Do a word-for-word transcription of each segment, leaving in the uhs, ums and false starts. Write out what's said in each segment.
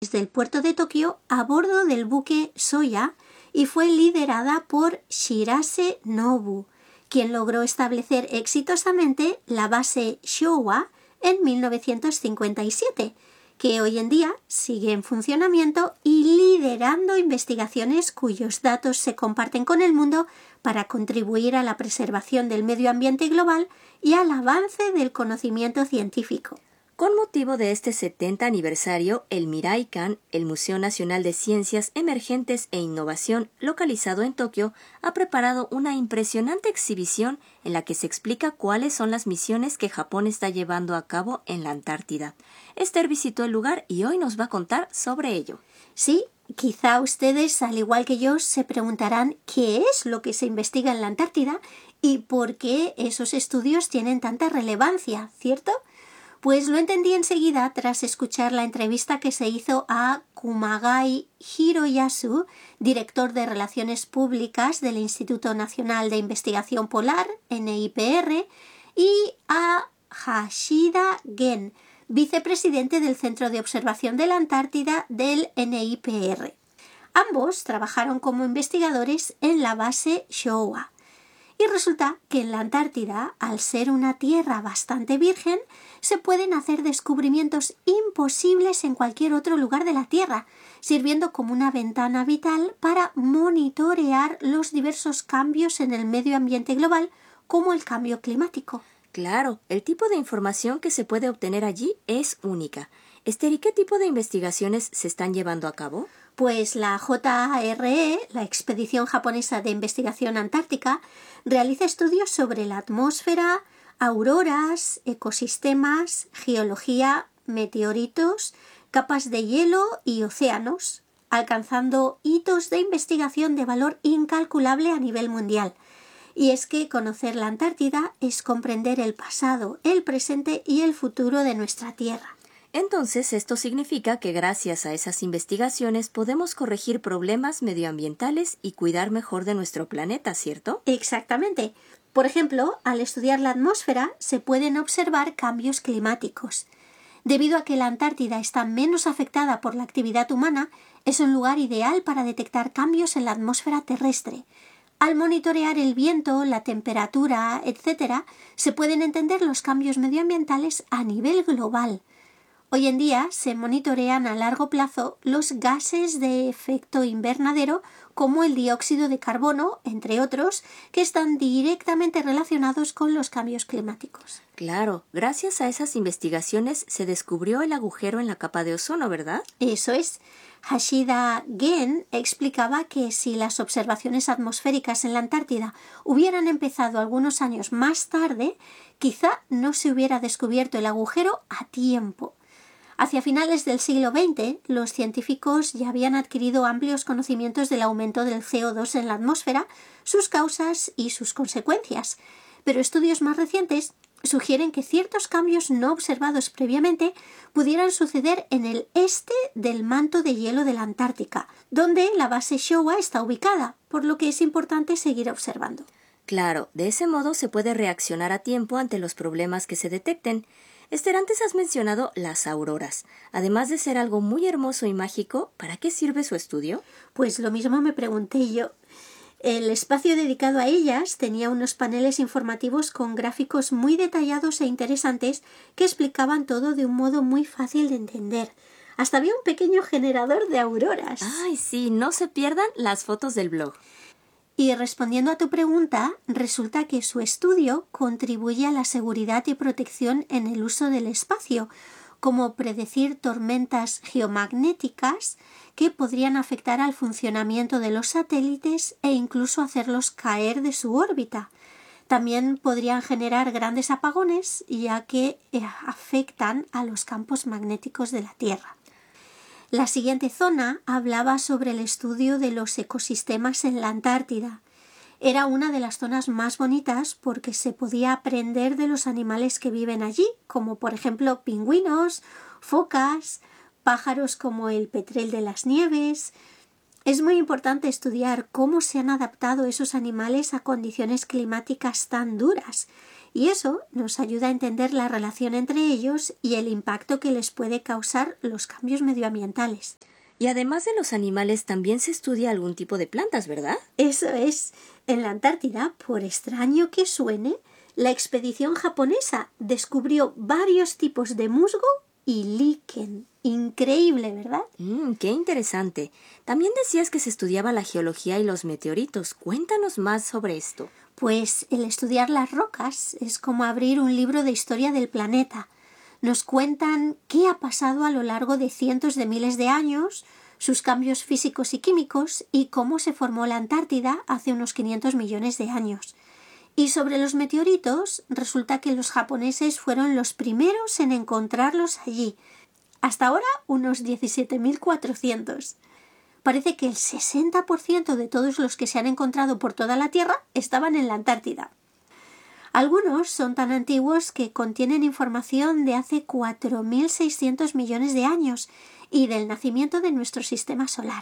desde el puerto de Tokio a bordo del buque Soya y fue liderada por Shirase Nobu, quien logró establecer exitosamente la base Showa en mil novecientos cincuenta y siete, que hoy en día sigue en funcionamiento y liderando investigaciones cuyos datos se comparten con el mundo para contribuir a la preservación del medio ambiente global y al avance del conocimiento científico. Con motivo de este setenta aniversario, el Miraikan, el Museo Nacional de Ciencias Emergentes e Innovación, localizado en Tokio, ha preparado una impresionante exhibición en la que se explica cuáles son las misiones que Japón está llevando a cabo en la Antártida. Esther visitó el lugar y hoy nos va a contar sobre ello. Sí, quizá ustedes, al igual que yo, se preguntarán qué es lo que se investiga en la Antártida y por qué esos estudios tienen tanta relevancia, ¿cierto? Pues lo entendí enseguida tras escuchar la entrevista que se hizo a Kumagai Hiroyasu, director de Relaciones Públicas del Instituto Nacional de Investigación Polar, N I P R, y a Hashida Gen, vicepresidente del Centro de Observación de la Antártida del N I P R. Ambos trabajaron como investigadores en la base Showa. Y resulta que en la Antártida, al ser una tierra bastante virgen, se pueden hacer descubrimientos imposibles en cualquier otro lugar de la Tierra, sirviendo como una ventana vital para monitorear los diversos cambios en el medio ambiente global, como el cambio climático. Claro, el tipo de información que se puede obtener allí es única. Esther, ¿y qué tipo de investigaciones se están llevando a cabo? Pues la J A R E, la Expedición Japonesa de Investigación Antártica, realiza estudios sobre la atmósfera, auroras, ecosistemas, geología, meteoritos, capas de hielo y océanos, alcanzando hitos de investigación de valor incalculable a nivel mundial. Y es que conocer la Antártida es comprender el pasado, el presente y el futuro de nuestra Tierra. Entonces, esto significa que gracias a esas investigaciones podemos corregir problemas medioambientales y cuidar mejor de nuestro planeta, ¿cierto? Exactamente. Por ejemplo, al estudiar la atmósfera se pueden observar cambios climáticos. Debido a que la Antártida está menos afectada por la actividad humana, es un lugar ideal para detectar cambios en la atmósfera terrestre. Al monitorear el viento, la temperatura, etcétera, se pueden entender los cambios medioambientales a nivel global. Hoy en día se monitorean a largo plazo los gases de efecto invernadero como el dióxido de carbono, entre otros, que están directamente relacionados con los cambios climáticos. Claro, gracias a esas investigaciones se descubrió el agujero en la capa de ozono, ¿verdad? Eso es. Hashida Gen explicaba que si las observaciones atmosféricas en la Antártida hubieran empezado algunos años más tarde, quizá no se hubiera descubierto el agujero a tiempo. Hacia finales del siglo veinte, los científicos ya habían adquirido amplios conocimientos del aumento del C O dos en la atmósfera, sus causas y sus consecuencias, pero estudios más recientes sugieren que ciertos cambios no observados previamente pudieran suceder en el este del manto de hielo de la Antártica, donde la base Showa está ubicada, por lo que es importante seguir observando. Claro, de ese modo se puede reaccionar a tiempo ante los problemas que se detecten. Esther, antes has mencionado las auroras. Además de ser algo muy hermoso y mágico, ¿para qué sirve su estudio? Pues lo mismo me pregunté yo. El espacio dedicado a ellas tenía unos paneles informativos con gráficos muy detallados e interesantes que explicaban todo de un modo muy fácil de entender. Hasta había un pequeño generador de auroras. ¡Ay, sí! No se pierdan las fotos del blog. Y respondiendo a tu pregunta, resulta que su estudio contribuye a la seguridad y protección en el uso del espacio, como predecir tormentas geomagnéticas que podrían afectar al funcionamiento de los satélites e incluso hacerlos caer de su órbita. También podrían generar grandes apagones, ya que afectan a los campos magnéticos de la Tierra. La siguiente zona hablaba sobre el estudio de los ecosistemas en la Antártida. Era una de las zonas más bonitas porque se podía aprender de los animales que viven allí, como por ejemplo pingüinos, focas, pájaros como el petrel de las nieves. Es muy importante estudiar cómo se han adaptado esos animales a condiciones climáticas tan duras y eso nos ayuda a entender la relación entre ellos y el impacto que les puede causar los cambios medioambientales. Y además de los animales, también se estudia algún tipo de plantas, ¿verdad? Eso es. En la Antártida, por extraño que suene, la expedición japonesa descubrió varios tipos de musgo y líquen. Increíble, ¿verdad? Mm, qué interesante. También decías que se estudiaba la geología y los meteoritos. Cuéntanos más sobre esto. Pues el estudiar las rocas es como abrir un libro de historia del planeta. Nos cuentan qué ha pasado a lo largo de cientos de miles de años, sus cambios físicos y químicos y cómo se formó la Antártida hace unos quinientos millones de años. Y sobre los meteoritos, resulta que los japoneses fueron los primeros en encontrarlos allí. Hasta ahora, unos diecisiete mil cuatrocientos. Parece que el sesenta por ciento de todos los que se han encontrado por toda la Tierra estaban en la Antártida. Algunos son tan antiguos que contienen información de hace cuatro mil seiscientos millones de años y del nacimiento de nuestro sistema solar.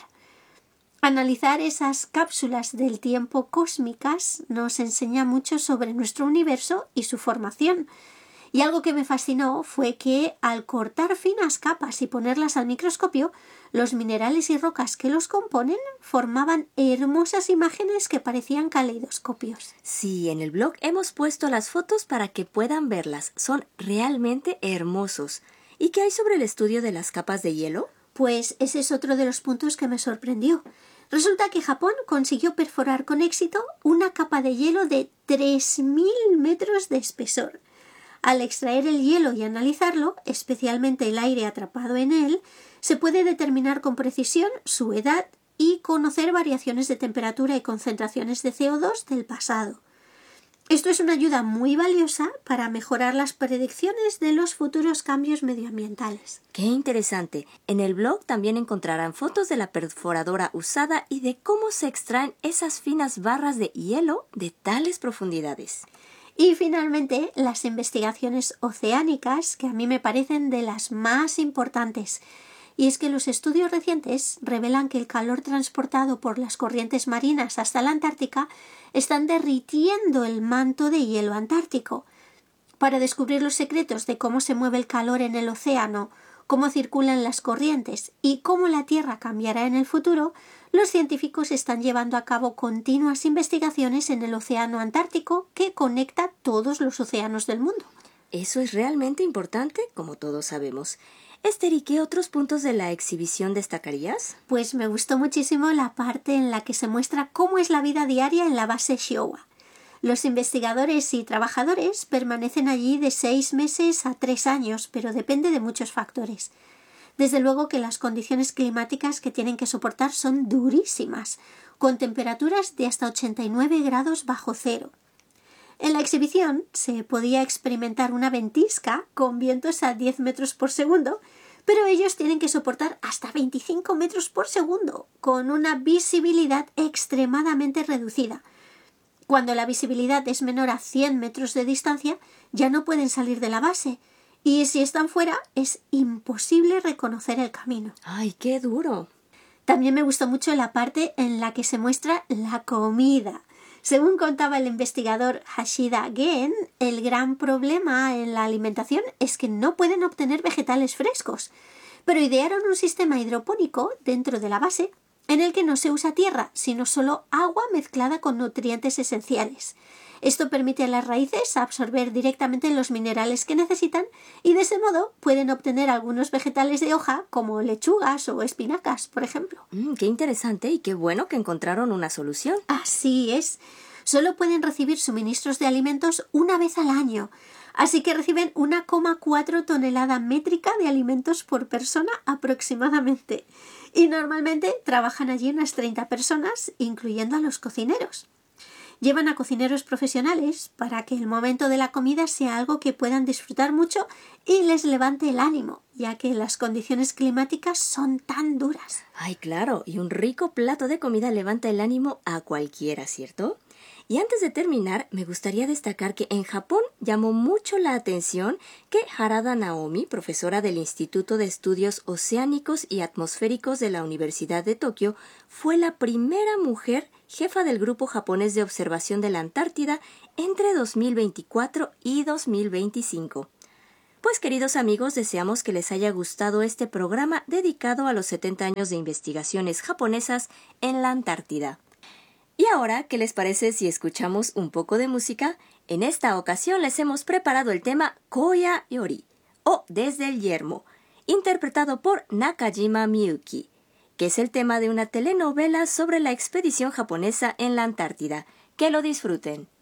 Analizar esas cápsulas del tiempo cósmicas nos enseña mucho sobre nuestro universo y su formación. Y algo que me fascinó fue que al cortar finas capas y ponerlas al microscopio, los minerales y rocas que los componen formaban hermosas imágenes que parecían caleidoscopios. Sí, en el blog hemos puesto las fotos para que puedan verlas. Son realmente hermosos. ¿Y qué hay sobre el estudio de las capas de hielo? Pues ese es otro de los puntos que me sorprendió. Resulta que Japón consiguió perforar con éxito una capa de hielo de tres mil metros de espesor. Al extraer el hielo y analizarlo, especialmente el aire atrapado en él, se puede determinar con precisión su edad y conocer variaciones de temperatura y concentraciones de C O dos del pasado. Esto es una ayuda muy valiosa para mejorar las predicciones de los futuros cambios medioambientales. ¡Qué interesante! En el blog también encontrarán fotos de la perforadora usada y de cómo se extraen esas finas barras de hielo de tales profundidades. Y finalmente, las investigaciones oceánicas, que a mí me parecen de las más importantes. Y es que los estudios recientes revelan que el calor transportado por las corrientes marinas hasta la Antártica están derritiendo el manto de hielo antártico. Para descubrir los secretos de cómo se mueve el calor en el océano, cómo circulan las corrientes y cómo la Tierra cambiará en el futuro, los científicos están llevando a cabo continuas investigaciones en el océano Antártico que conecta todos los océanos del mundo. Eso es realmente importante, como todos sabemos. Esther, ¿y qué otros puntos de la exhibición destacarías? Pues me gustó muchísimo la parte en la que se muestra cómo es la vida diaria en la base Showa. Los investigadores y trabajadores permanecen allí de seis meses a tres años, pero depende de muchos factores. Desde luego que las condiciones climáticas que tienen que soportar son durísimas, con temperaturas de hasta ochenta y nueve grados bajo cero. En la exhibición se podía experimentar una ventisca con vientos a diez metros por segundo, pero ellos tienen que soportar hasta veinticinco metros por segundo, con una visibilidad extremadamente reducida. Cuando la visibilidad es menor a cien metros de distancia, ya no pueden salir de la base, y si están fuera, es imposible reconocer el camino. ¡Ay, qué duro! También me gustó mucho la parte en la que se muestra la comida. Según contaba el investigador Hashida Gen, el gran problema en la alimentación es que no pueden obtener vegetales frescos, pero idearon un sistema hidropónico dentro de la base en el que no se usa tierra, sino solo agua mezclada con nutrientes esenciales. Esto permite a las raíces absorber directamente los minerales que necesitan y de ese modo pueden obtener algunos vegetales de hoja como lechugas o espinacas, por ejemplo. Mm, ¡Qué interesante y qué bueno que encontraron una solución! Así es. Solo pueden recibir suministros de alimentos una vez al año, así que reciben una coma cuatro tonelada métrica de alimentos por persona aproximadamente. Y normalmente trabajan allí unas treinta personas, incluyendo a los cocineros. Llevan a cocineros profesionales para que el momento de la comida sea algo que puedan disfrutar mucho y les levante el ánimo, ya que las condiciones climáticas son tan duras. ¡Ay, claro! Y un rico plato de comida levanta el ánimo a cualquiera, ¿cierto? Y antes de terminar, me gustaría destacar que en Japón llamó mucho la atención que Harada Naomi, profesora del Instituto de Estudios Oceánicos y Atmosféricos de la Universidad de Tokio, fue la primera mujer jefa del grupo japonés de observación de la Antártida entre dos mil veinticuatro y dos mil veinticinco. Pues queridos amigos, deseamos que les haya gustado este programa dedicado a los setenta años de investigaciones japonesas en la Antártida. Y ahora, ¿qué les parece si escuchamos un poco de música? En esta ocasión les hemos preparado el tema Koya Yori, o Desde el Yermo, interpretado por Nakajima Miyuki, que es el tema de una telenovela sobre la expedición japonesa en la Antártida. Que lo disfruten.